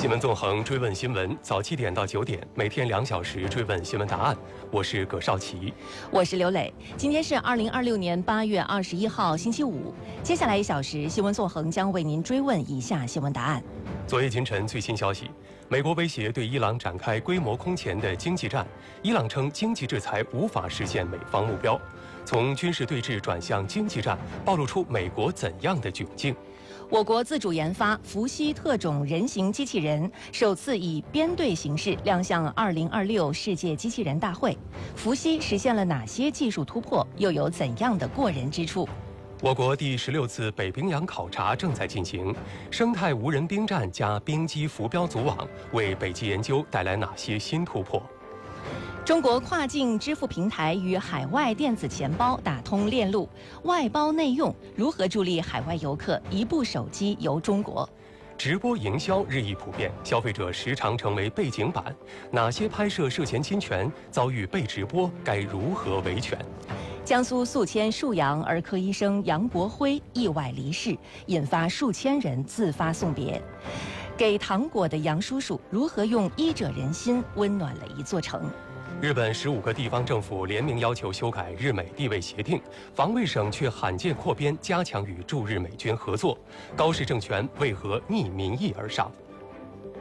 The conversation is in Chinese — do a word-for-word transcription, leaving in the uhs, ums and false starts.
新闻纵横追问新闻，早七点到九点，每天两小时追问新闻答案。我是葛少奇， 我是刘磊。今天是二零二六年八月二十一号，星期五。接下来一小时，新闻纵横将为您追问以下新闻答案。 昨夜今晨最新消息，美国威胁对伊朗展开规模空前的经济战，伊朗称经济制裁无法实现美方目标。从军事对峙转向经济战，暴露出美国怎样的窘境？ 我国自主研发伏羲特种人形机器人首次以编队形式亮相二零二六世界机器人大会，伏羲实现了哪些技术突破，又有怎样的过人之处？ 我国第十六次北冰洋考察正在进行，生态无人兵站加冰机浮标组网为北极研究带来哪些新突破？ 中国跨境支付平台与海外电子钱包打通链路，外包内用如何助力海外游客一部手机游中国？ 直播营销日益普遍，消费者时常成为背景板，哪些拍摄涉嫌侵权，遭遇被直播该如何维权？ 江苏宿迁沭阳儿科医生杨国辉意外离世，引发数千人自发送别。给糖果的杨叔叔如何用医者仁心温暖了一座城？ 日本十五个地方政府联名要求修改日美地位协定，防卫省却罕见扩编，加强与驻日美军合作。高市政权为何逆民意而上？